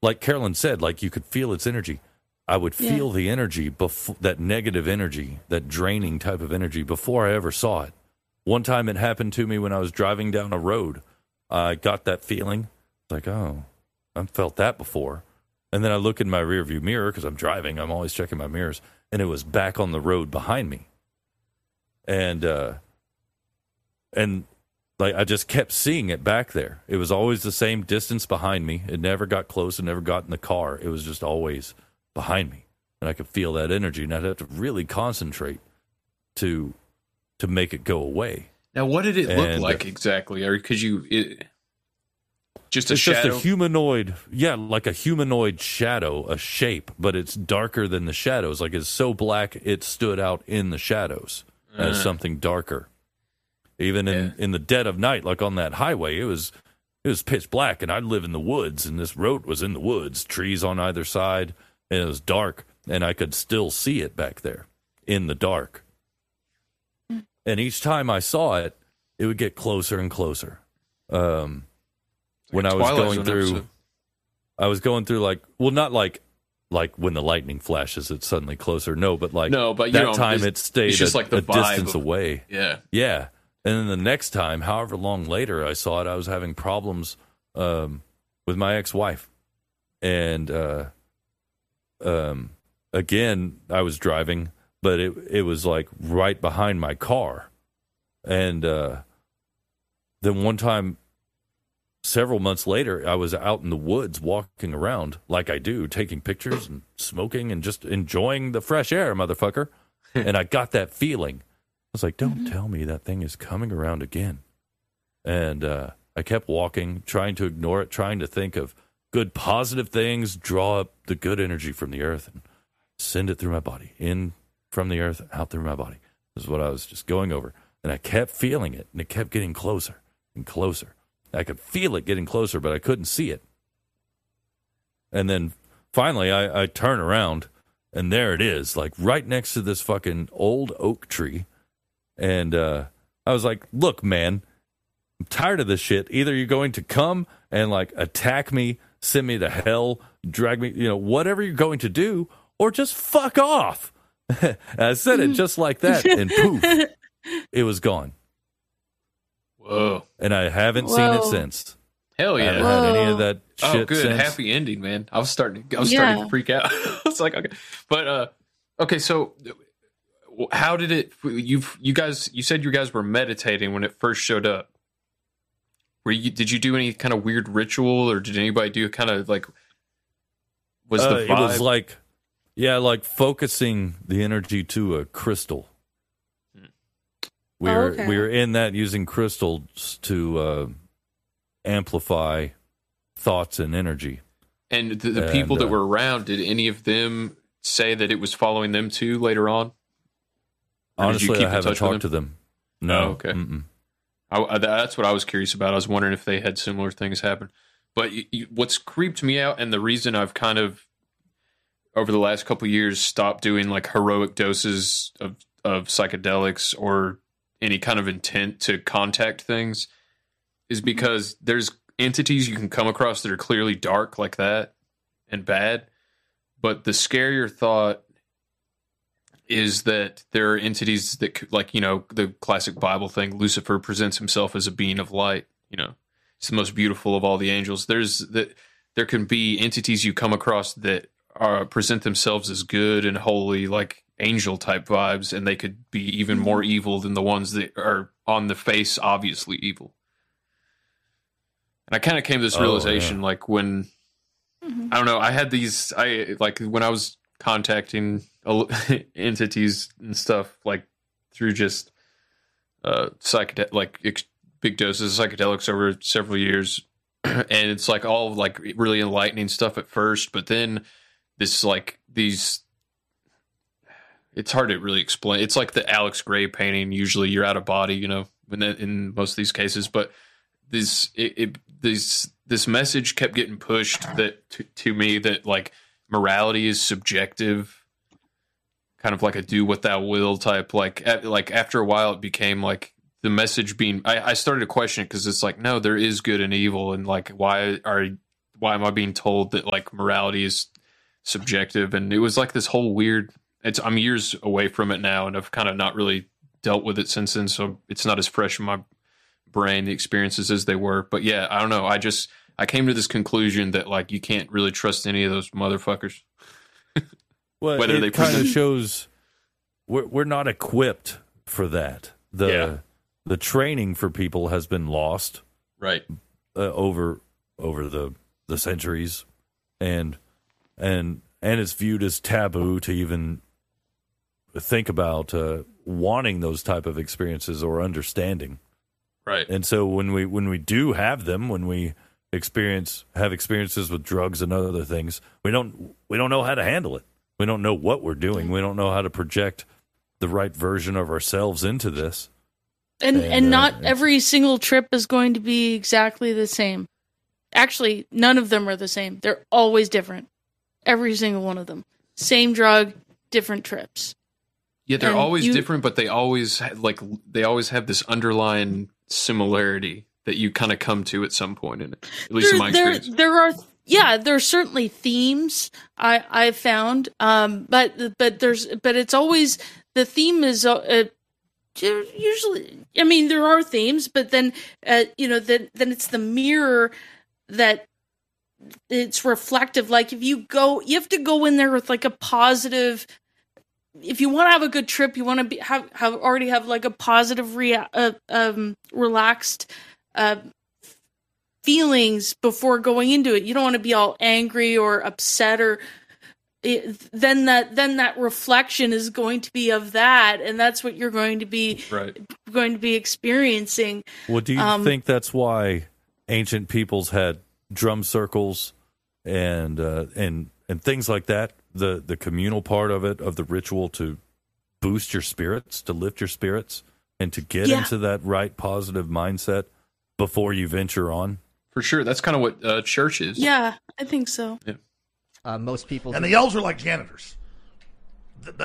like Carolyn said, like you could feel its energy. I would feel the energy, that negative energy, that draining type of energy, before I ever saw it. One time it happened to me when I was driving down a road. I got that feeling, like, oh, I've felt that before. And then I look in my rearview mirror, because I'm driving, I'm always checking my mirrors, and it was back on the road behind me. And like I just kept seeing it back there. It was always the same distance behind me. It never got close. It never got in the car. It was just always behind me. And I could feel that energy, and I'd have to really concentrate to make it go away. Now, what did it look like exactly? Or could you... Just a shadow? Just a humanoid, like a humanoid shadow, a shape, but it's darker than the shadows. Like it's so black, it stood out in the shadows as something darker. Even in the dead of night, like on that highway, it was pitch black, and I live in the woods, and this road was in the woods, trees on either side, and it was dark, and I could still see it back there in the dark. And each time I saw it, it would get closer and closer. When I was going through like, well, not like when the lightning flashes, it's suddenly closer. No, but that time it stayed just like a distance away. Yeah. Yeah. And then the next time, however long later I saw it, I was having problems with my ex-wife. And again, I was driving, but it was like right behind my car. And then one time, several months later, I was out in the woods walking around like I do, taking pictures and smoking and just enjoying the fresh air, motherfucker. And I got that feeling. I was like, don't tell me that thing is coming around again. And I kept walking, trying to ignore it, trying to think of good, positive things, draw up the good energy from the earth and send it through my body, in from the earth, out through my body. This is what I was just going over. And I kept feeling it, and it kept getting closer and closer. I could feel it getting closer, but I couldn't see it. And then finally I turn around, and there it is, like right next to this fucking old oak tree. And I was like, look, man, I'm tired of this shit. Either you're going to come and like attack me, send me to hell, drag me, whatever you're going to do, or just fuck off. And I said it just like that, and poof, it was gone. Whoa. And I haven't seen it since. Hell yeah. I haven't had any of that shit Oh, good. since. Happy ending, man. I was starting to freak out. I was like, okay. But, okay, so how did it, you said you guys were meditating when it first showed up. Did you do any kind of weird ritual, or did anybody do kind of like, was the vibe? It was like, like focusing the energy to a crystal. We were in that using crystals to amplify thoughts and energy. And the people that were around, did any of them say that it was following them too later on? Or honestly, I haven't talked to them. No. Oh, okay. That's what I was curious about. I was wondering if they had similar things happen. But what's creeped me out, and the reason I've kind of, over the last couple of years, stopped doing like heroic doses of psychedelics or any kind of intent to contact things, is because there's entities you can come across that are clearly dark like that and bad. But the scarier thought is that there are entities that, like, the classic Bible thing, Lucifer presents himself as a being of light. It's the most beautiful of all the angels. There can be entities you come across that present themselves as good and holy, like angel type vibes, and they could be even more evil than the ones that are on the face obviously evil. And I kind of came to this realization, like when, I don't know, I had these, when I was contacting entities and stuff, like through just big doses of psychedelics over several years. And it's like all like really enlightening stuff at first, but then this like these, it's hard to really explain. It's like the Alex Gray painting. Usually you're out of body, in most of these cases, but this message kept getting pushed that to me that like morality is subjective, kind of like a do what thou will type. Like after a while, it became like the message being. I started to question it because it's like, no, there is good and evil, and like why why am I being told that like morality is subjective? And it was like this whole weird. I'm years away from it now, and I've kind of not really dealt with it since then, so it's not as fresh in my brain, the experiences as they were. But yeah, I don't know. I came to this conclusion that like you can't really trust any of those motherfuckers. Well, Whether they it kind of present- shows we're not equipped for that. The training for people has been lost Right. over the centuries, and it's viewed as taboo to even think about wanting those type of experiences or understanding. Right. And so when we do have them, when we have experiences with drugs and other things, we don't know how to handle it. We don't know what we're doing. We don't know how to project the right version of ourselves into this. And not every single trip is going to be exactly the same. Actually, none of them are the same. They're always different. Every single one of them. Same drug, different trips. Yeah, they're And always different, but they always have this underlying similarity that you kind of come to at some point in it. At least in my experience. There are certainly themes I've found, but it's always the theme is usually. I mean, there are themes, but then then it's the mirror that it's reflective. Like if you have to go in there with like a positive. If you want to have a good trip, you want to have like a positive, relaxed feelings before going into it. You don't want to be all angry or upset, or then that reflection is going to be of that, and that's what you're going to be experiencing. Well, do you think that's why ancient peoples had drum circles and things like that? The communal part of it, of the ritual, to boost your spirits, to lift your spirits, and to get into that right positive mindset before you venture on. For sure. That's kind of what church is. Yeah, I think so. Yeah. Most people... And the elves are like janitors. People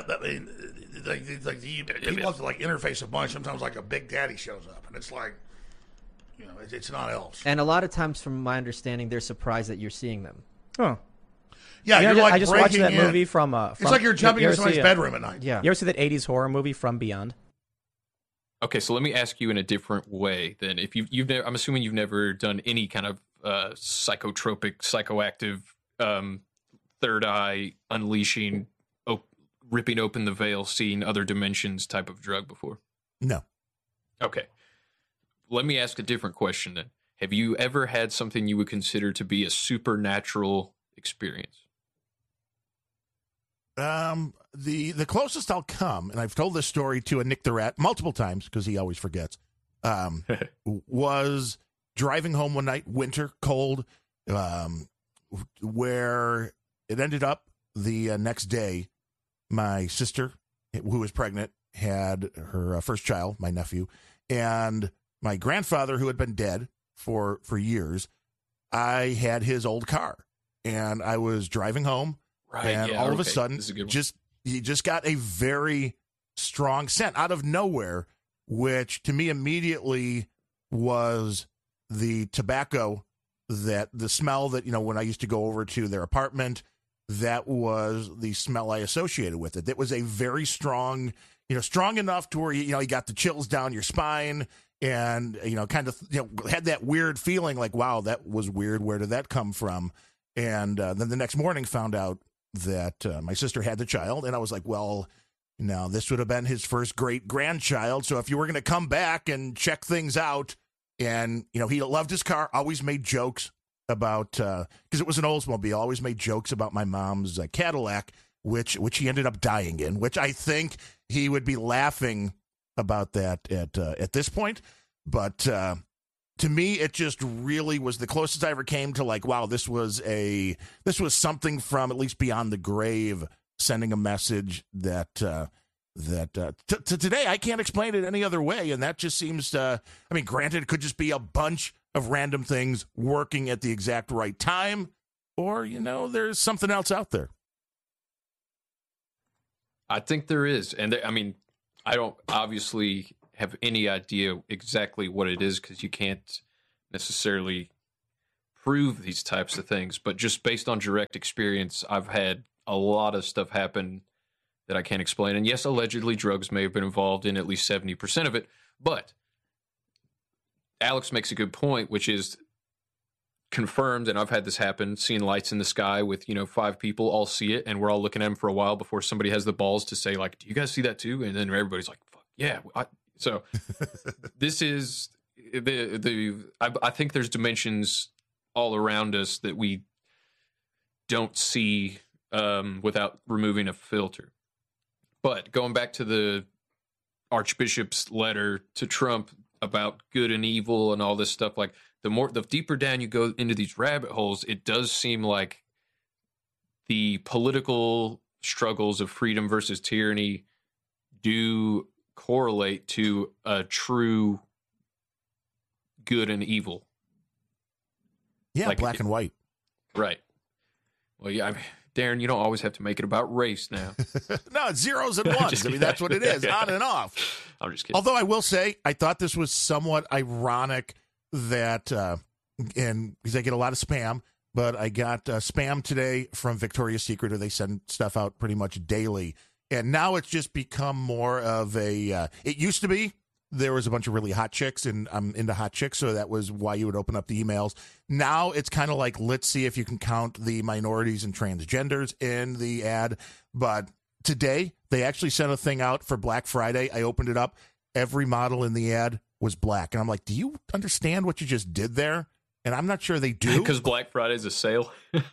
have to like interface a bunch. Sometimes like a big daddy shows up, and it's like, it's not elves. And a lot of times, from my understanding, they're surprised that you're seeing them. Huh. Yeah, you're like I just watched that breaking in. movie from It's like you're jumping into somebody's bedroom at night. Yeah. You ever see that 80s horror movie From Beyond? Okay, so let me ask you in a different way then. If you've never, I'm assuming you've never done any kind of psychotropic, psychoactive, third eye unleashing, ripping open the veil, seeing other dimensions type of drug before. No. Okay. Let me ask a different question then. Have you ever had something you would consider to be a supernatural experience? The closest I'll come, and I've told this story to a Nick the Rat multiple times because he always forgets, was driving home one night, winter, cold, where it ended up the next day, my sister, who was pregnant, had her first child, my nephew, and my grandfather, who had been dead for years. I had his old car, and I was driving home. Right, and all of a sudden, he just got a very strong scent out of nowhere, which to me immediately was the tobacco, that the smell that, when I used to go over to their apartment, that was the smell I associated with it. It was a very strong, strong enough to where, you got the chills down your spine and, kind of, had that weird feeling like, wow, that was weird. Where did that come from? And then the next morning found out that my sister had the child, and I was like, well, now this would have been his first great grandchild. So if you were going to come back and check things out, and he loved his car, always made jokes about because it was an Oldsmobile, always made jokes about my mom's Cadillac, which he ended up dying in. Which I think he would be laughing about that at this point, but to me, it just really was the closest I ever came to like, wow, this was something from at least beyond the grave, sending a message that today I can't explain it any other way, and that just seems to. I mean, granted, it could just be a bunch of random things working at the exact right time, or there's something else out there. I think there is, and I don't obviously have any idea exactly what it is because you can't necessarily prove these types of things, but just based on direct experience, I've had a lot of stuff happen that I can't explain. And yes, allegedly drugs may have been involved in at least 70% of it, but Alex makes a good point, which is confirmed, and I've had this happen, seeing lights in the sky with, 5 people all see it, and we're all looking at them for a while before somebody has the balls to say, like, do you guys see that too? And then everybody's like, fuck, yeah. So this is I think there's dimensions all around us that we don't see without removing a filter. But going back to the Archbishop's letter to Trump about good and evil and all this stuff, like the deeper down you go into these rabbit holes, it does seem like the political struggles of freedom versus tyranny do correlate to a true good and evil. Yeah, like, black and white. Right. Well, yeah, Darren, you don't always have to make it about race now. No, it's zeros and ones. I mean, that's what it is, on and off. I'm just kidding. Although I will say, I thought this was somewhat ironic that, and because I get a lot of spam, but I got spam today from Victoria's Secret, where they send stuff out pretty much daily. And now it's just become more of a, it used to be, there was a bunch of really hot chicks, and I'm into hot chicks, so that was why you would open up the emails. Now it's kind of like, let's see if you can count the minorities and transgenders in the ad. But today, they actually sent a thing out for Black Friday. I opened it up. Every model in the ad was black. And I'm like, do you understand what you just did there? And I'm not sure they do. Because Black Friday's a sale.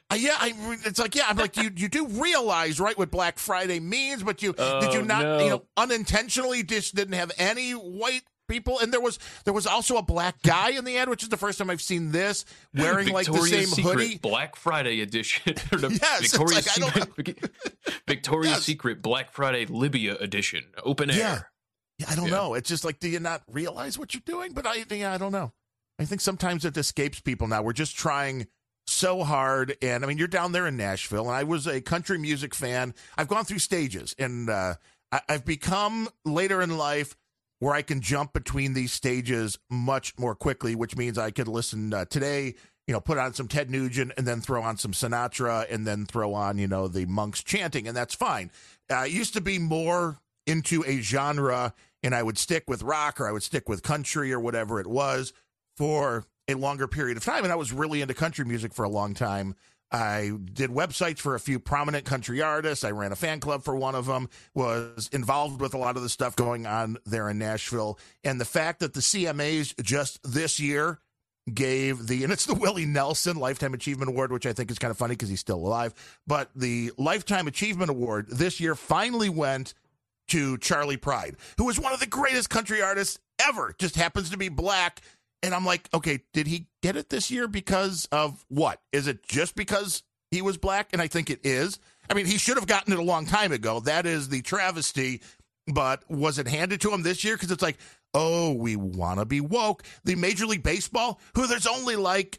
It's like, yeah, I'm like, you do realize, right, what Black Friday means, but did you not, unintentionally just didn't have any white people? And there was also a black guy in the ad, which is the first time I've seen this, wearing like the same Secret hoodie. Black Friday edition. Yes, Victoria's Secret, Victoria's Secret Black Friday Libya edition, open air. Yeah, I don't know. It's just like, do you not realize what you're doing? But I don't know. I think sometimes it escapes people now. We're just trying so hard. And I mean, you're down there in Nashville, and I was a country music fan. I've gone through stages, and I've become later in life where I can jump between these stages much more quickly, which means I could listen today, put on some Ted Nugent and then throw on some Sinatra and then throw on, the monks chanting, and that's fine. I used to be more into a genre, and I would stick with rock or I would stick with country or whatever it was for a longer period of time. And I was really into country music for a long time. I did websites for a few prominent country artists. I ran a fan club for one of them, was involved with a lot of the stuff going on there in Nashville. And the fact that the CMAs just this year gave and it's the Willie Nelson Lifetime Achievement Award, which I think is kind of funny because he's still alive. But the Lifetime Achievement Award this year finally went to Charlie Pride, who is one of the greatest country artists ever, just happens to be black. And I'm like, okay, did he get it this year because of what? Is it just because he was black? And I think it is. I mean, he should have gotten it a long time ago. That is the travesty. But was it handed to him this year? Because it's like, oh, we want to be woke. The Major League Baseball, who there's only like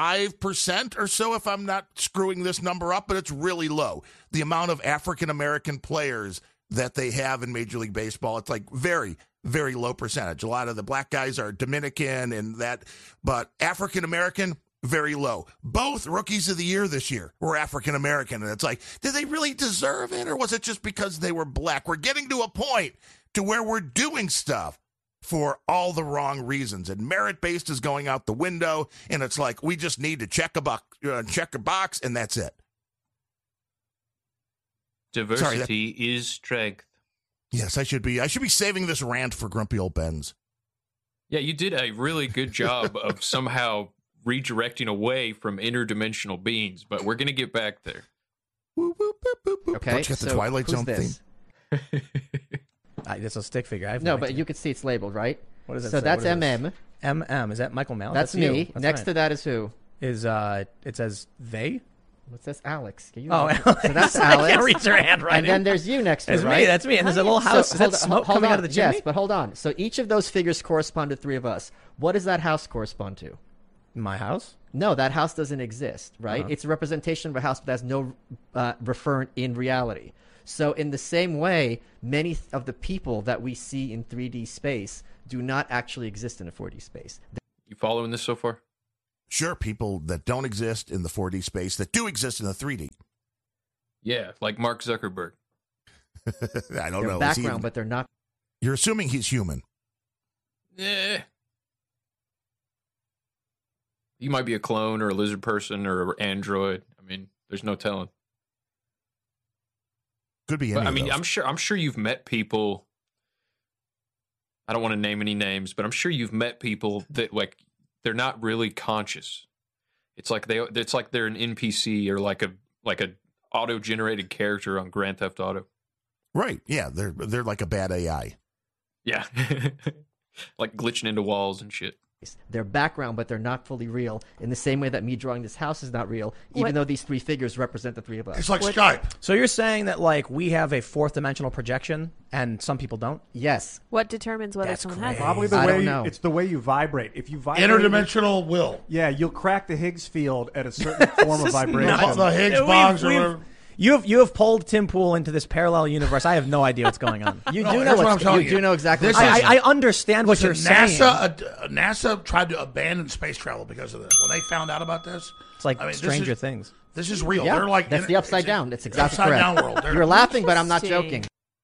5% or so, if I'm not screwing this number up, but it's really low. The amount of African-American players that they have in Major League Baseball, it's like very, very low percentage. A lot of the black guys are Dominican and that, but African-American, very low. Both rookies of the year this year were African-American. And it's like, did they really deserve it? Or was it just because they were black? We're getting to a point to where we're doing stuff for all the wrong reasons. And merit-based is going out the window. And it's like, we just need to check a box, and that's it. Diversity is strength. Yes, I should be saving this rant for grumpy old Ben's. Yeah, you did a really good job of somehow redirecting away from interdimensional beings, but we're going to get back there. Okay, don't you get the Twilight Zone theme? It's a stick figure. No, but you can see it's labeled, right? What is it? So that's MM. MM. Is that Michael Mallon? That's me. You. That's Next right. to that is who? Is it says they? What says Alex? Alex. So that's Alex. I can't read your handwriting. And then there's you next to That's it, right? me. That's me. And there's a little house. So, Is that smoke hold coming on. out of the chimney? Yes, but hold on. So each of those figures correspond to three of us. What does that house correspond to? My house? No, that house doesn't exist, right? Uh-huh. It's a representation of a house, but has no referent in reality. So in the same way, many of the people that we see in 3D space do not actually exist in a 4D space. You following this so far? Sure, people that don't exist in the 4D space that do exist in the 3D. Yeah, like Mark Zuckerberg. I don't They're know. background, but they're not. You're assuming he's human. Yeah. He might be a clone or a lizard person or an android. I mean, there's no telling. Could be any But, I of mean, those. I'm sure you've met people. I don't want to name any names, but I'm sure you've met people that like they're not really conscious. It's like they're an NPC or like a auto-generated character on Grand Theft Auto. Right. Yeah, they're like a bad AI. Yeah. Like glitching into walls and shit. They're background, but they're not fully real. In the same way that me drawing this house is not real, even What? though these three figures represent the three of us. It's like Skype. So you're saying that like we have a fourth dimensional projection and some people don't? Yes. What determines whether That's someone has it? Probably the I way don't know. it's the way you vibrate. If you vibrate, Interdimensional will. yeah, you'll crack the Higgs field at a certain form of vibration. The Higgs bonds or whatever. You have pulled Tim Pool into this parallel universe. I have no idea what's going on. You No, do know that's what I'm what's, telling you you. do know exactly. This what's is- happening. I understand what you're saying. NASA tried to abandon space travel because of this. When they found out about this, It's like I mean, Stranger Things. This is real. Yeah, They're like that's the upside down. It's exactly upside correct. down world. They're- You're laughing, but I'm not Interesting. joking.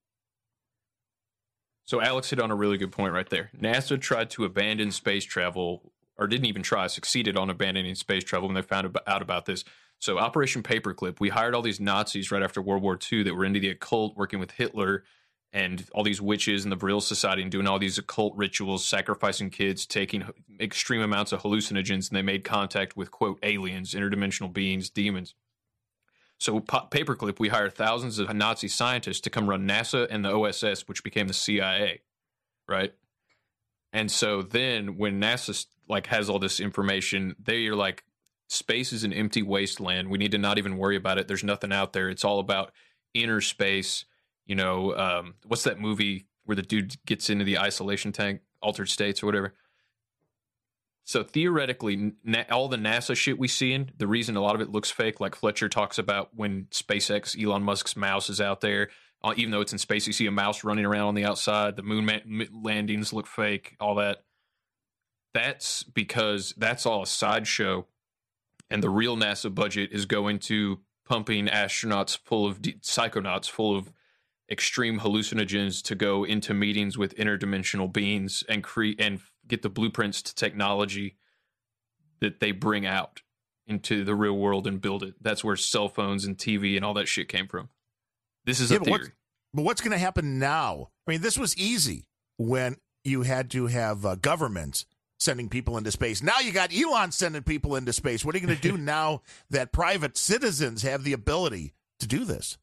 So Alex hit on a really good point right there. NASA tried to abandon space travel, or didn't even try, succeeded on abandoning space travel when they found out about this. So Operation Paperclip, we hired all these Nazis right after World War II that were into the occult, working with Hitler and all these witches in the Vril Society and doing all these occult rituals, sacrificing kids, taking extreme amounts of hallucinogens, and they made contact with, quote, aliens, interdimensional beings, demons. So Paperclip, we hired thousands of Nazi scientists to come run NASA and the OSS, which became the CIA, right? And so then when NASA like has all this information, they're like, space is an empty wasteland. We need to not even worry about it. There's nothing out there. It's all about inner space. You know, what's that movie where the dude gets into the isolation tank, Altered States or whatever? So theoretically, all the NASA shit we see in, the reason a lot of it looks fake, like Fletcher talks about when SpaceX, Elon Musk's mouse is out there, even though it's in space, you see a mouse running around on the outside. The moon landings look fake, all that. That's because that's all a sideshow. And the real NASA budget is going to pumping astronauts full of psychonauts full of extreme hallucinogens to go into meetings with interdimensional beings and create and get the blueprints to technology that they bring out into the real world and build it. That's where cell phones and TV and all that shit came from. This is a theory. But what's going to happen now? I mean, this was easy when you had to have governments sending people into space. Now you got Elon sending people into space. What are you going to do now that private citizens have the ability to do this?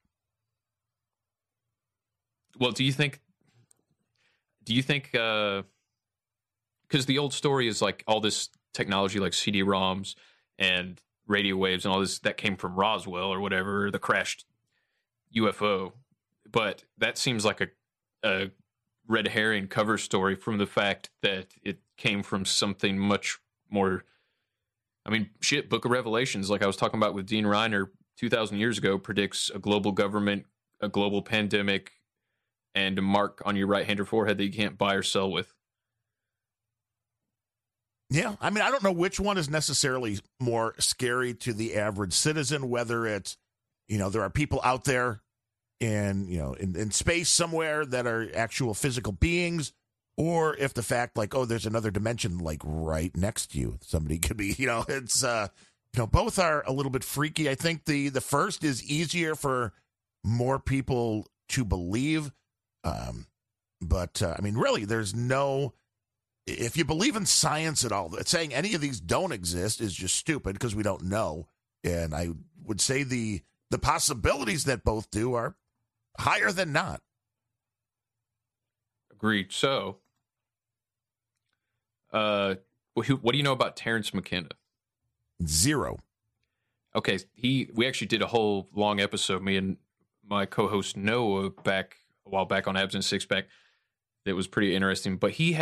Well, do you think because the old story is like all this technology like CD-ROMs and radio waves and all this that came from Roswell or whatever, the crashed UFO, but that seems like a red herring cover story from the fact that it came from something much more. I mean, shit, Book of Revelations, like I was talking about with Dean Reiner 2,000 years ago, predicts a global government, a global pandemic, and a mark on your right hand or forehead that you can't buy or sell with. Yeah, I mean, I don't know which one is necessarily more scary to the average citizen, whether it's, you know, there are people out there in space somewhere that are actual physical beings, or if the fact like, oh, there's another dimension like right next to you. Somebody could be, it's, both are a little bit freaky. I think the first is easier for more people to believe. But I mean, really, there's no, if you believe in science at all, saying any of these don't exist is just stupid because we don't know. And I would say the possibilities that both do are higher than not. Agreed. So, what do you know about Terrence McKenna? Zero. Okay, we actually did a whole long episode, me and my co-host Noah a while back on Abs and Six Pack. That was pretty interesting. But he's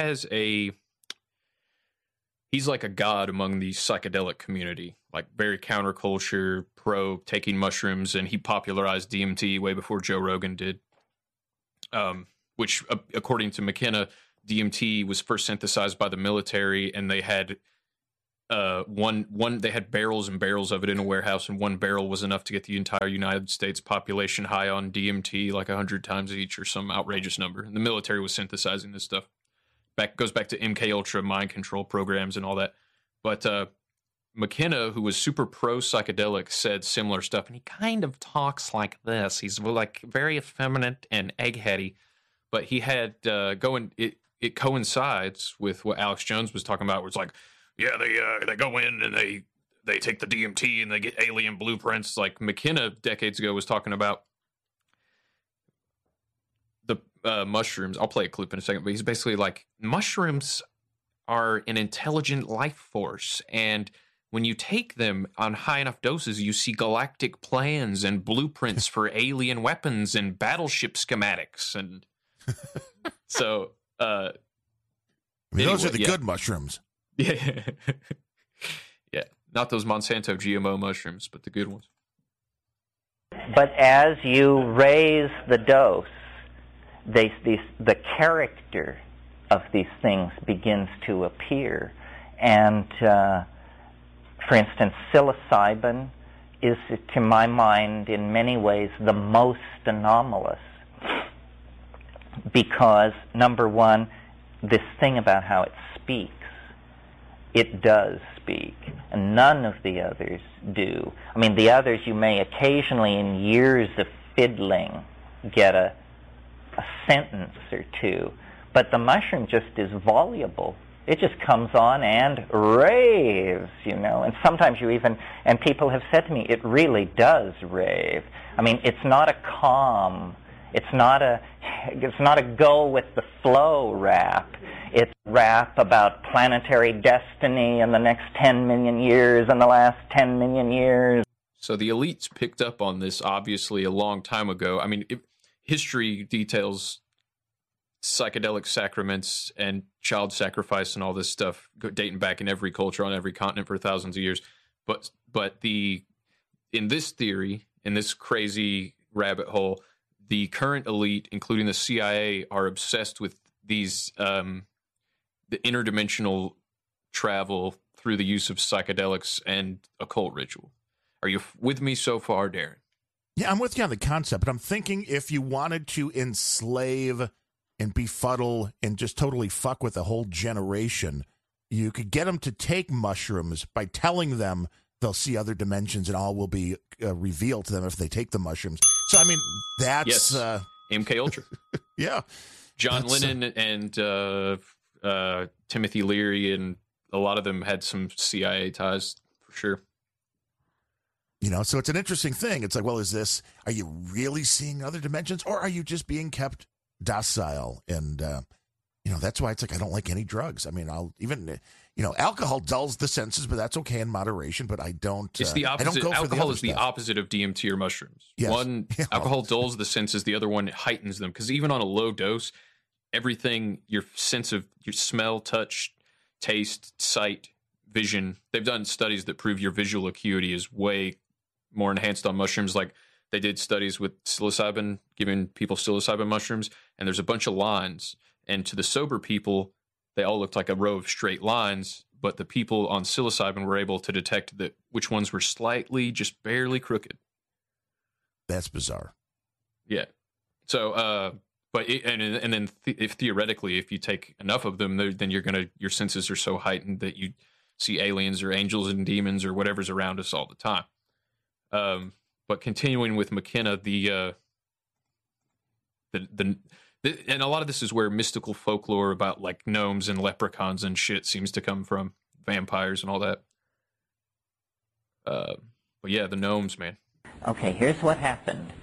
like a god among the psychedelic community, like very counterculture, pro taking mushrooms, and he popularized DMT way before Joe Rogan did. Which, according to McKenna, DMT was first synthesized by the military, and they had one they had barrels and barrels of it in a warehouse, and one barrel was enough to get the entire United States population high on DMT like 100 times each or some outrageous number. And the military was synthesizing this stuff. Goes back to MK Ultra mind control programs and all that. But McKenna, who was super pro psychedelic, said similar stuff, and he kind of talks like this. He's like very effeminate and eggheady, but he had it coincides with what Alex Jones was talking about, where it's like, yeah, they go in and they take the DMT and they get alien blueprints. Like McKenna decades ago was talking about the mushrooms. I'll play a clip in a second, but he's basically like, mushrooms are an intelligent life force, and when you take them on high enough doses, you see galactic plans and blueprints for alien weapons and battleship schematics. And so, those are the good mushrooms. Yeah. Yeah. Not those Monsanto GMO mushrooms, but the good ones. But as you raise the dose, the character of these things begins to appear. And, for instance, psilocybin is, to my mind, in many ways, the most anomalous. Because, number one, this thing about how it speaks, it does speak, and none of the others do. I mean, the others, you may occasionally, in years of fiddling, get a sentence or two, but the mushroom just is voluble. It just comes on and raves, and sometimes you even, and people have said to me, it really does rave. I mean, it's not a calm, it's not a go with the flow rap. It's rap about planetary destiny in the next 10 million years and the last 10 million years. So the elites picked up on this, obviously, a long time ago. I mean, history details psychedelic sacraments and child sacrifice and all this stuff dating back in every culture on every continent for thousands of years. But in this theory, in this crazy rabbit hole, the current elite, including the CIA, are obsessed with these the interdimensional travel through the use of psychedelics and occult ritual. Are you with me so far, Darren? Yeah, I'm with you on the concept, but I'm thinking if you wanted to enslave and befuddle and just totally fuck with a whole generation, you could get them to take mushrooms by telling them they'll see other dimensions and all will be revealed to them if they take the mushrooms. So, I mean, that's... Yes. MK Ultra. Yeah. John Lennon and Timothy Leary, and a lot of them had some CIA ties, for sure. So it's an interesting thing. It's like, well, are you really seeing other dimensions, or are you just being kept docile? And, that's why it's like, I don't like any drugs. I mean, alcohol dulls the senses, but that's okay in moderation, but I don't. It's the opposite. I don't go for alcohol the is the opposite of DMT or mushrooms. Yes. One, alcohol dulls the senses, the other one heightens them. Because even on a low dose, everything, your sense of your smell, touch, taste, sight, vision, they've done studies that prove your visual acuity is way more enhanced on mushrooms. Like they did studies with psilocybin, giving people psilocybin mushrooms, and there's a bunch of lines. And to the sober people, they all looked like a row of straight lines, but the people on psilocybin were able to detect which ones were slightly, just barely crooked. That's bizarre. Yeah. So, if theoretically, if you take enough of them, then your senses are so heightened that you see aliens or angels and demons or whatever's around us all the time. But continuing with McKenna, and a lot of this is where mystical folklore about like gnomes and leprechauns and shit seems to come from, vampires and all that. But yeah, the gnomes, man. Okay, here's what happened.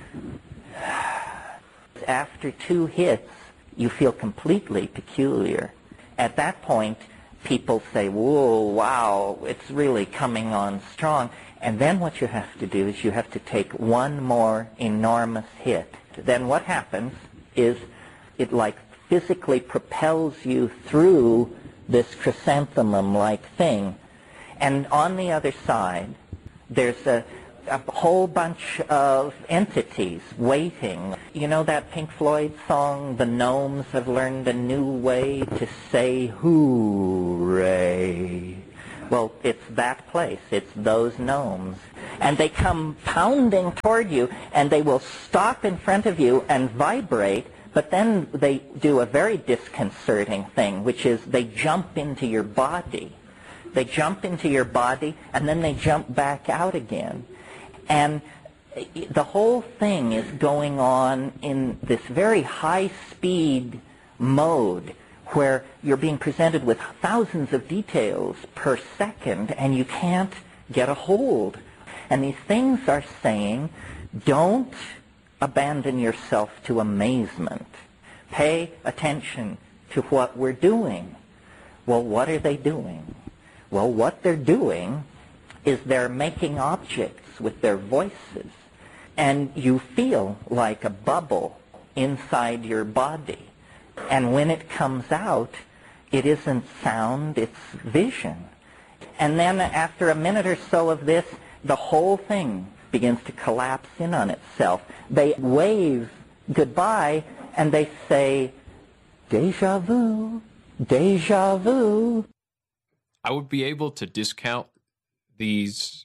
After 2 hits, you feel completely peculiar. At that point, people say, whoa, wow, it's really coming on strong. And then what you have to do is you have to take one more enormous hit. Then what happens is it like physically propels you through this chrysanthemum-like thing. And on the other side, there's a whole bunch of entities waiting. You know that Pink Floyd song, The Gnomes Have Learned a New Way to Say Hooray? Well, it's that place. It's those gnomes. And they come pounding toward you, and they will stop in front of you and vibrate, but then they do a very disconcerting thing, which is they jump into your body. They jump into your body, and then they jump back out again. And the whole thing is going on in this very high-speed mode where you're being presented with thousands of details per second, and you can't get a hold. And these things are saying, don't abandon yourself to amazement. Pay attention to what we're doing. Well, what are they doing? Well, what they're doing is they're making objects with their voices, and you feel like a bubble inside your body. And when it comes out, it isn't sound, it's vision. And then after a minute or so of this, the whole thing begins to collapse in on itself. They wave goodbye, and they say, "Deja vu, deja vu." I would be able to discount these.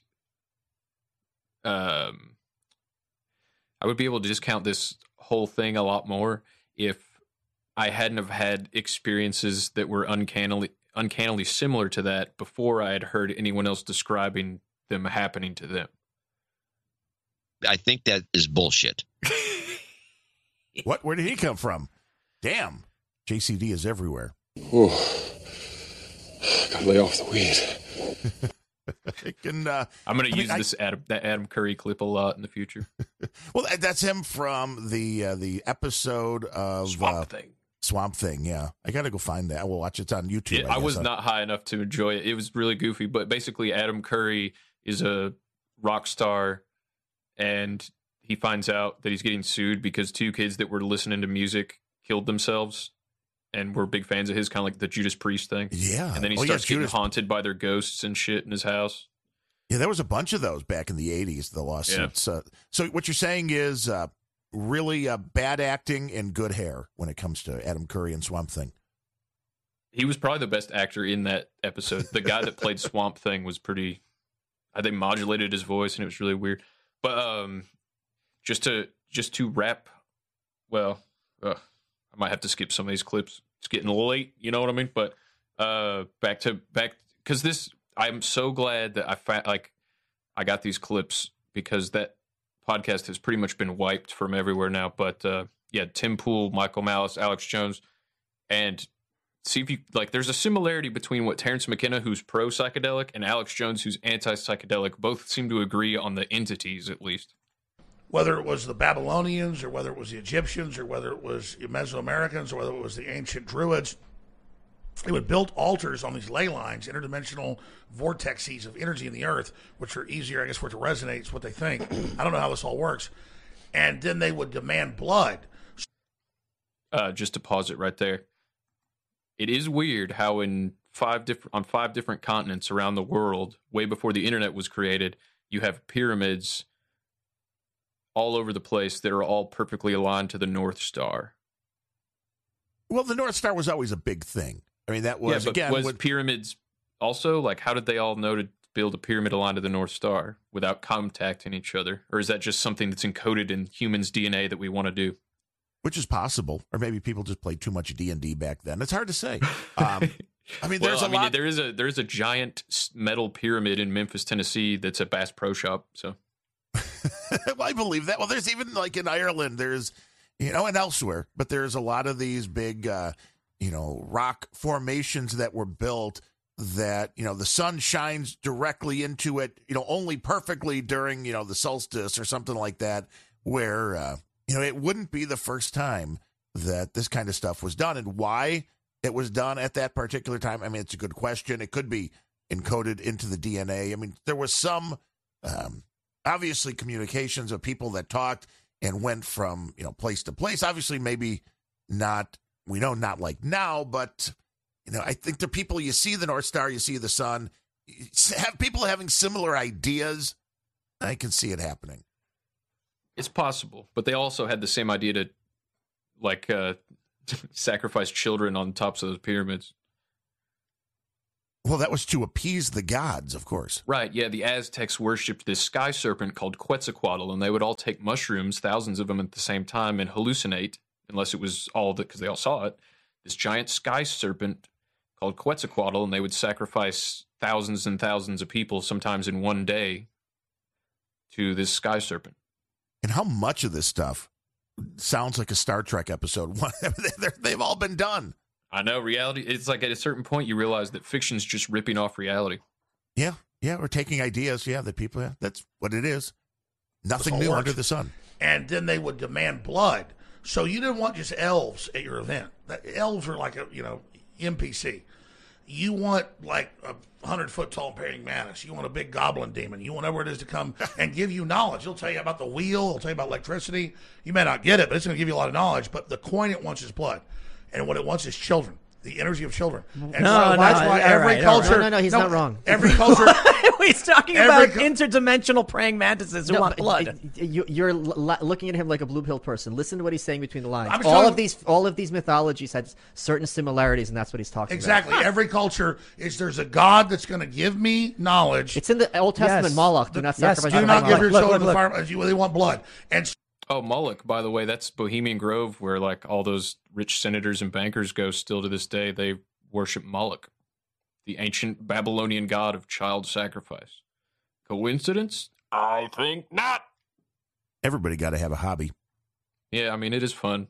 I would be able to discount this whole thing a lot more if I hadn't have had experiences that were uncannily similar to that before I had heard anyone else describing them happening to them. I think that is bullshit. What? Where did he come from? Damn. JCD is everywhere. Ooh. Gotta lay off the weed. I'm going to use that Adam Curry clip a lot in the future. Well, that's him from the episode of Swamp Thing, yeah. I got to go find that. We'll watch it. It's on YouTube. I was not high enough to enjoy it. It was really goofy, but basically Adam Curry is a rock star, and he finds out that he's getting sued because two kids that were listening to music killed themselves and were big fans of his, kind of like the Judas Priest thing. Yeah. And then he starts getting haunted by their ghosts and shit in his house. Yeah, there was a bunch of those back in the 80s, the lawsuits. Yeah. So what you're saying is really bad acting and good hair when it comes to Adam Curry and Swamp Thing. He was probably the best actor in that episode. The guy that played Swamp Thing was pretty... I think modulated his voice, and it was really weird. But just to wrap... Well, I might have to skip some of these clips. It's getting late, you know what I mean? But back because this... I'm so glad that I got these clips, because that podcast has pretty much been wiped from everywhere now. But Tim Pool, Michael Malice, Alex Jones, and see if you there's a similarity between what Terrence McKenna, who's pro psychedelic, and Alex Jones, who's anti psychedelic. Both seem to agree on the entities, at least. Whether it was the Babylonians, or whether it was the Egyptians, or whether it was Mesoamericans, or whether it was the ancient Druids, they would build altars on these ley lines, interdimensional vortexes of energy in the earth, which are easier, I guess, for it to resonate. It's what they think. I don't know how this all works. And then they would demand blood. Just to pause it right there. It is weird how on five different continents around the world, way before the internet was created, you have pyramids all over the place that are all perfectly aligned to the North Star. Well, the North Star was always a big thing. I mean, that was, pyramids also, how did they all know to build a pyramid aligned to the North Star without contacting each other? Or is that just something that's encoded in humans' DNA that we want to do? Which is possible. Or maybe people just played too much D&D back then. It's hard to say. I mean, there's a lot. There is a giant metal pyramid in Memphis, Tennessee that's at Bass Pro Shop. So, well, I believe that. Well, there's even in Ireland, there's, and elsewhere, but there's a lot of these big, rock formations that were built that, the sun shines directly into it, only perfectly during, the solstice or something like that, where, it wouldn't be the first time that this kind of stuff was done. And why it was done at that particular time, I mean, it's a good question. It could be encoded into the DNA. I mean, there was some, obviously, communications of people that talked and went from, place to place. Obviously, maybe not, not like now, but, I think the people, you see the North Star, you see the sun, have people having similar ideas. I can see it happening. It's possible, but they also had the same idea to, sacrifice children on tops of those pyramids. Well, that was to appease the gods, of course. Right, yeah, the Aztecs worshipped this sky serpent called Quetzalcoatl, and they would all take mushrooms, thousands of them at the same time, and hallucinate, unless it was all because they all saw it, this giant sky serpent called Quetzalcoatl, and they would sacrifice thousands and thousands of people, sometimes in one day, to this sky serpent. And how much of this stuff sounds like a Star Trek episode? They've all been done. I know, reality, it's like at a certain point you realize that fiction's just ripping off reality. Yeah, we're taking ideas, that people, that's what it is. Nothing new under the sun. And then they would demand blood. So you didn't want just elves at your event. Elves are like a, NPC. You want like a 100-foot tall praying mantis. You want a big goblin demon. You want whatever it is to come and give you knowledge. He'll tell you about the wheel. He'll tell you about electricity. You may not get it, but it's going to give you a lot of knowledge. But the coin it wants is blood. And what it wants is children. The energy of children. And that's why every culture... No, he's not wrong. Every culture... He's talking about interdimensional praying mantises who want blood. You're looking at him like a blue pill person. Listen to what he's saying between the lines. All of these mythologies had certain similarities, and that's what he's talking about. Exactly. Every culture there's a God that's going to give me knowledge. It's in the Old Testament. Moloch. Do not sacrifice. Do not give your children to the fire. They want blood. And oh, Moloch, by the way, that's Bohemian Grove, where like all those rich senators and bankers go still to this day. They worship Moloch, the ancient Babylonian god of child sacrifice. Coincidence? I think not. Everybody got to have a hobby. Yeah, I mean, it is fun.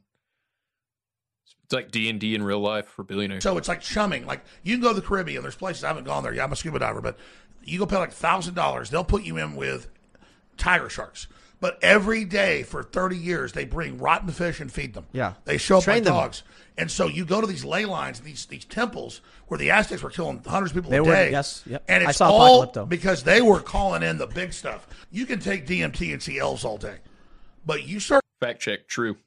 It's like D&D in real life for billionaires. So it's like chumming. Like, you can go to the Caribbean. There's places I haven't gone there. Yeah, I'm a scuba diver, but you go pay like $1,000. They'll put you in with tiger sharks. But every day for 30 years, they bring rotten fish and feed them. Yeah. They show up Train like them. dogs. And so you go to these ley lines, these temples, where the Aztecs were killing hundreds of people a day. Yes, yep. And it's I saw all Apocalypto. because they were calling in the big stuff. You can take DMT and see elves all day. But you start... Fact check, true.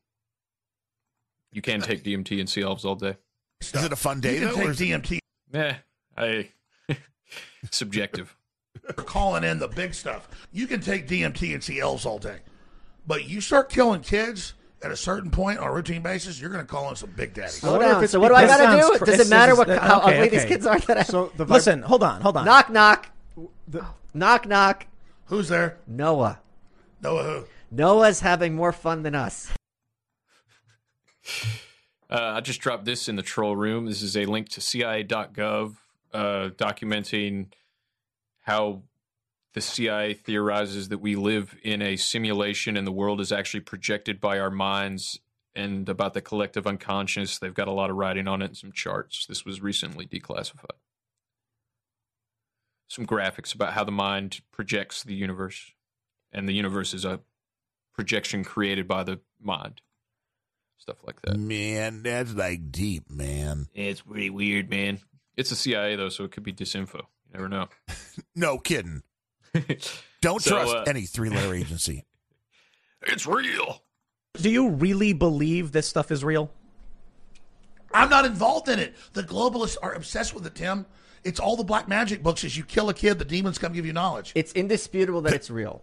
You can take DMT and see elves all day. Is it a fun day, You can though? take DMT. Subjective. Calling in the big stuff. You can take DMT and see elves all day. But you start killing kids at a certain point on a routine basis, you're going to call in some big daddies. Slow down. So what do I got to do? Does it matter how ugly these kids are? Listen, hold on. Knock, knock. Knock, knock. Who's there? Noah. Noah who? Noah's having more fun than us. I just dropped this in the troll room. This is a link to CIA.gov documenting how the CIA theorizes that we live in a simulation and the world is actually projected by our minds, and about the collective unconscious. They've got a lot of writing on it and some charts. This was recently declassified. Some graphics about how the mind projects the universe, and the universe is a projection created by the mind. Stuff like that. Man, that's like deep, man. Yeah, it's pretty weird, man. It's the CIA, though, so it could be disinfo. You never know. No kidding. Don't trust any three-letter agency. It's real. Do you really believe this stuff is real? I'm not involved in it. The globalists are obsessed with it, Tim. It's all the black magic books. As you kill a kid, the demons come give you knowledge. It's indisputable that it's real.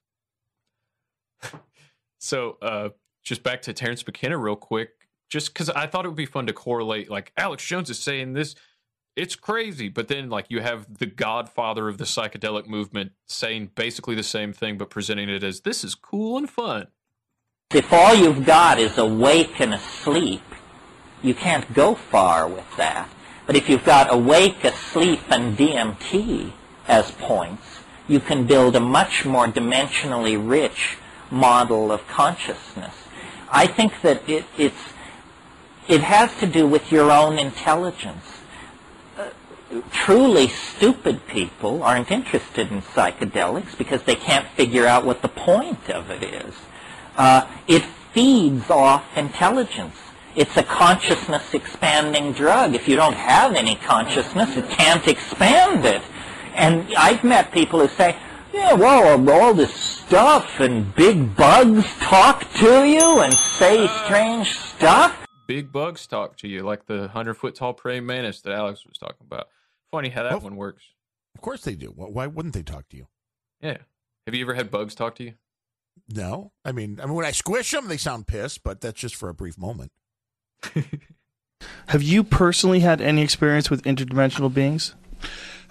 So, just back to Terrence McKenna real quick, just because I thought it would be fun to correlate, like, Alex Jones is saying this, it's crazy, but then, like, you have the godfather of the psychedelic movement saying basically the same thing, but presenting it as, this is cool and fun. If all you've got is awake and asleep, you can't go far with that. But if you've got awake, asleep, and DMT as points, you can build a much more dimensionally rich model of consciousness. I think that it has to do with your own intelligence. Truly stupid people aren't interested in psychedelics because they can't figure out what the point of it is. It feeds off intelligence. It's a consciousness expanding drug. If you don't have any consciousness, it can't expand it. And I've met people who say, yeah, well, all this stuff and big bugs talk to you and say strange stuff. Big bugs talk to you, like the 100-foot tall praying mantis that Alex was talking about. Funny how that one works. Of course they do. Why wouldn't they talk to you? Yeah. Have you ever had bugs talk to you? No. I mean, when I squish them, they sound pissed, but that's just for a brief moment. Have you personally had any experience with interdimensional beings?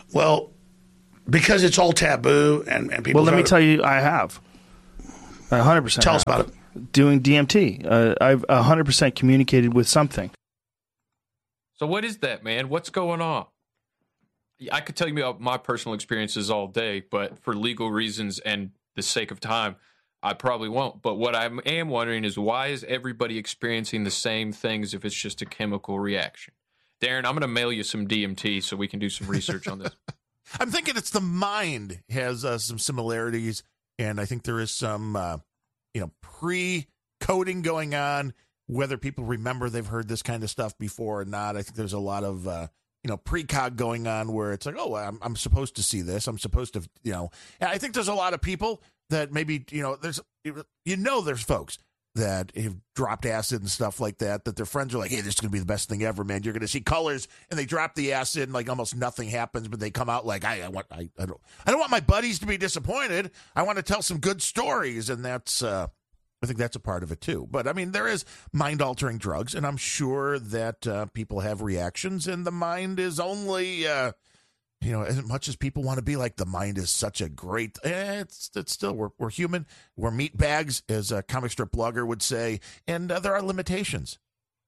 Well, because it's all taboo and people. Well, let me tell you, I have 100%. Tell us about it. Doing DMT, I've 100% communicated with something. So what is that, man? What's going on? I could tell you about my personal experiences all day, but for legal reasons and the sake of time, I probably won't. But what I am wondering is, why is everybody experiencing the same things if it's just a chemical reaction? Darren, I'm going to mail you some DMT so we can do some research on this. I'm thinking it's the mind has some similarities, and I think there is some, pre-coding going on, whether people remember they've heard this kind of stuff before or not. I think there's a lot of, precog going on where it's like, oh, I'm supposed to see this. I'm supposed to, and I think there's a lot of people that maybe, there's folks that have dropped acid and stuff like that their friends are like, hey, this is going to be the best thing ever, man. You're going to see colors, and they drop the acid and like almost nothing happens, but they come out like, I don't want my buddies to be disappointed. I want to tell some good stories, and that's I think that's a part of it too. But I mean, there is mind-altering drugs, and I'm sure that people have reactions, and the mind is only, as much as people want to be like the mind is such a great, it's still we're human, we're meat bags, as a comic strip blogger would say, and there are limitations.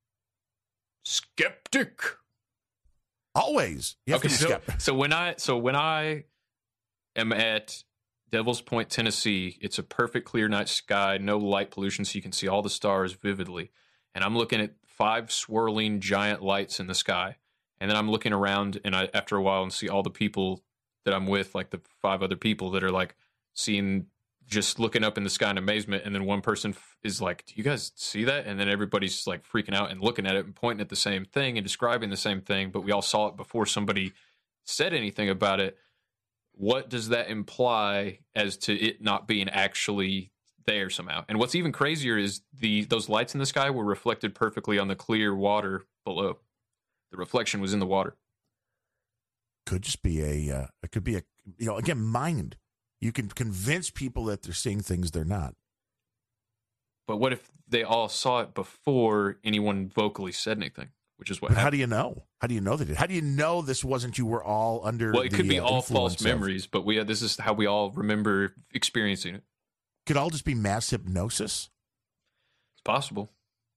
Skeptic. Always. You have to be skeptic. So when I am at Devil's Point, Tennessee, it's a perfect clear night sky, no light pollution, so you can see all the stars vividly. And I'm looking at 5 swirling giant lights in the sky. And then I'm looking around, and after a while, and see all the people that I'm with, like the 5 other people that are like just looking up in the sky in amazement. And then one person is like, do you guys see that? And then everybody's like freaking out and looking at it and pointing at the same thing and describing the same thing. But we all saw it before somebody said anything about it. What does that imply as to it not being actually there somehow? And what's even crazier is those lights in the sky were reflected perfectly on the clear water below. The reflection was in the water. Could just be it could be again, mind. You can convince people that they're seeing things they're not. But what if they all saw it before anyone vocally said anything? Which is what happened. How do you know? How do you know they did? How do you know this wasn't you were all under? Well, it could be all false memories, but this is how we all remember experiencing it. Could all just be mass hypnosis? It's possible.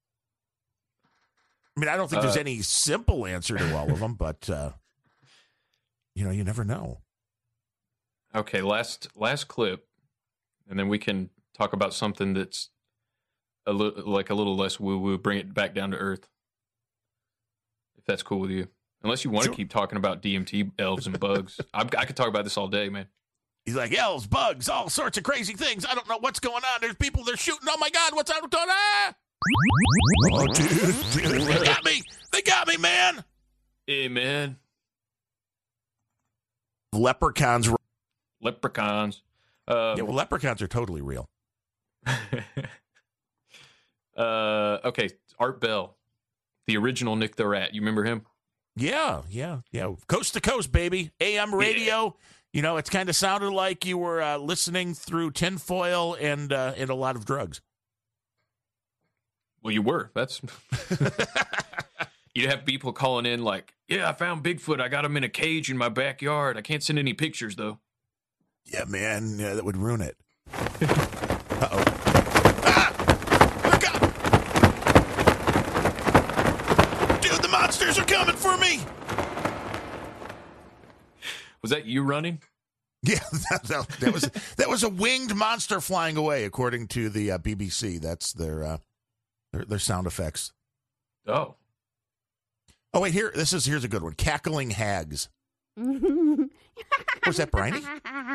I mean, I don't think there's any simple answer to all of them, but you never know. Okay, last clip, and then we can talk about something that's a little less woo-woo. Bring it back down to earth. If that's cool with you. Unless you want to keep talking about DMT, elves, and bugs. I could talk about this all day, man. He's like, elves, bugs, all sorts of crazy things. I don't know what's going on. There's people, they're shooting. Oh, my God, what's out going on? Oh, dude. They got me. They got me, man. Hey, man. Leprechauns. Leprechauns are totally real. Okay, Art Bell. The original Nick the Rat. You remember him? Yeah. Coast to coast, baby. AM radio. Yeah. It's kind of sounded like you were listening through tinfoil and a lot of drugs. Well, you were. That's you'd have people calling in like, yeah, I found Bigfoot. I got him in a cage in my backyard. I can't send any pictures, though. Yeah, man. Yeah, that would ruin it. Uh-oh. Monsters are coming for me. Was that you running? Yeah, that was a winged monster flying away, according to the BBC. That's their sound effects. Oh, wait, here's a good one. Cackling hags. Was that Briney?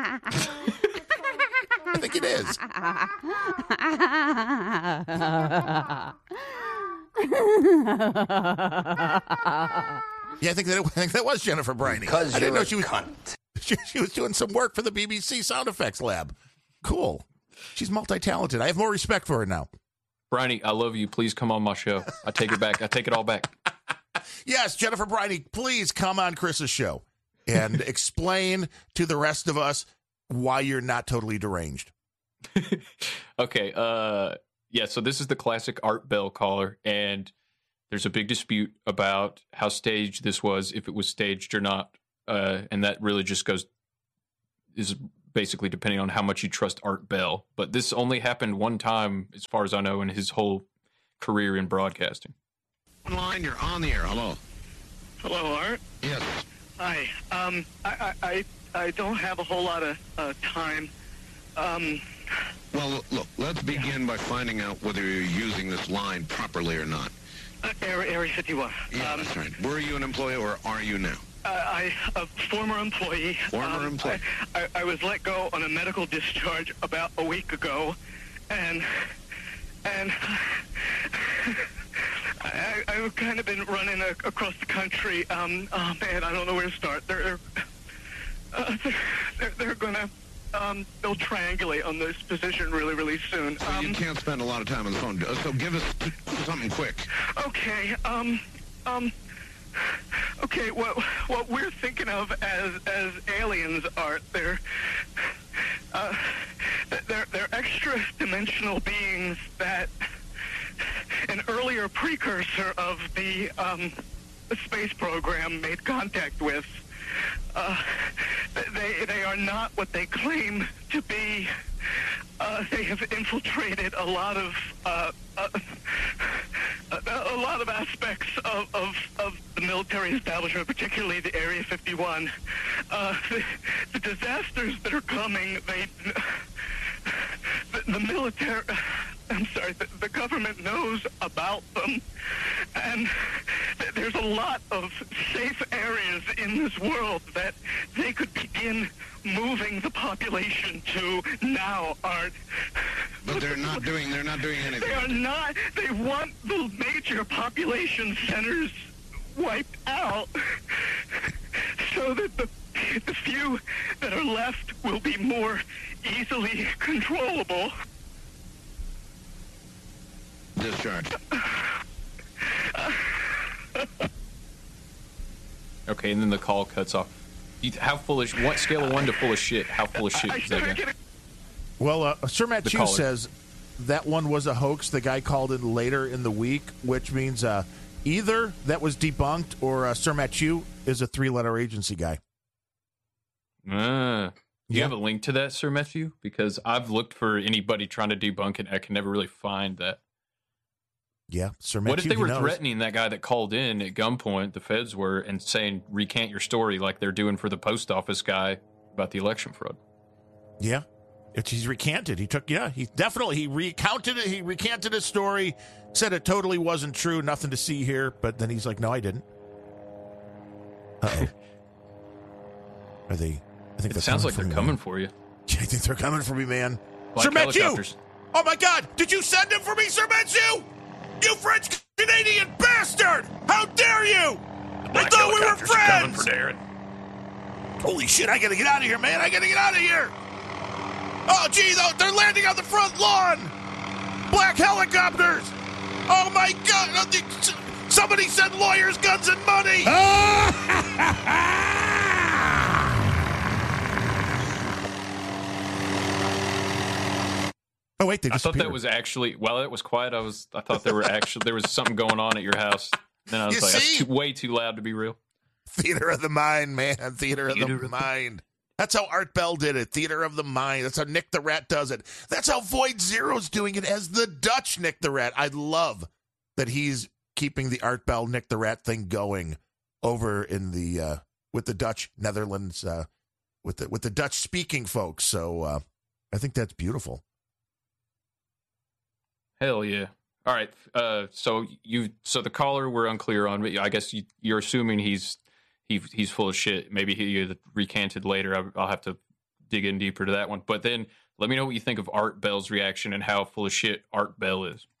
I think it is. Yeah, I think that was Jennifer Briney. Because I didn't know she was cunt. She was doing some work for the BBC sound effects lab. Cool. She's multi-talented. I have more respect for her now. Briney, I love you. Please come on my show. I take it back. I take it all back. Yes, Jennifer Briney, please come on Chris's show and explain to the rest of us why you're not totally deranged. Okay. Yeah, so this is the classic Art Bell caller, and there's a big dispute about how staged this was, if it was staged or not. and that really just is basically depending on how much you trust Art Bell. But this only happened one time, as far as I know, in his whole career in broadcasting. Line, you're on the air. Hello. Hello, Art. Yes. Hi. I don't have a whole lot of time. Well, look, let's begin by finding out whether you're using this line properly or not. Area 51. Yeah, that's right. Were you an employee or are you now? A former employee. Former employee. I was let go on a medical discharge about a week ago, and I've kind of been running across the country. Oh man, I don't know where to start. They're gonna they'll triangulate on this position really soon. So you can't spend a lot of time on the phone. So give us something quick. Okay. Okay. What we're thinking of as aliens, Art, they're extra-dimensional beings that an earlier precursor of the space program made contact with. They are not what they claim to be. They have infiltrated a lot of aspects of the military establishment, particularly the Area 51. The disasters that are coming, the military. I'm sorry, the government knows about them, and there's a lot of safe areas in this world that they could begin moving the population to now, Art. But they're not doing anything. They are not. They want the major population centers wiped out so that the few that are left will be more easily controllable. Discharge. Okay, and then the call cuts off. How foolish? What scale of 1 to full of shit? How full of shit is that guy? Well, Sir Matt Chu caller says that one was a hoax. The guy called in later in the week, which means either that was debunked or Sir Matt Chu is a 3-letter agency guy. Do you have a link to that, Sir Matthew? Because I've looked for anybody trying to debunk it. I can never really find that. Yeah, Sir Matthew. What if they were threatening that guy that called in at gunpoint, the feds were, and saying, recant your story like they're doing for the post office guy about the election fraud? Yeah. He's recanted. He recounted it. He recanted his story, said it totally wasn't true, nothing to see here, but then he's like, no, I didn't. Uh-oh. Are they? I think it sounds like they're coming for you. I think they're coming for me, man. Like Sir Matthew! Oh my God! Did you send him for me, Sir Matthew? You French-Canadian bastard! How dare you! I thought we were friends! For Darren. Holy shit, I gotta get out of here, man! I gotta get out of here! Oh, gee, they're landing on the front lawn! Black helicopters! Oh my God! Somebody send lawyers, guns, and money! Oh wait, I thought that was actually. While it was quiet, I thought there was something going on at your house. Then I was that's way too loud to be real. Theater of the mind, man. Theater of the mind. That's how Art Bell did it. Theater of the mind. That's how Nick the Rat does it. That's how Void Zero's doing it as the Dutch Nick the Rat. I love that he's keeping the Art Bell Nick the Rat thing going over in the with the Dutch Netherlands with the Dutch speaking folks. So I think that's beautiful. Hell yeah! All right, so the caller we're unclear on, but I guess you're assuming he's full of shit. Maybe he recanted later. I'll have to dig in deeper to that one. But then let me know what you think of Art Bell's reaction and how full of shit Art Bell is.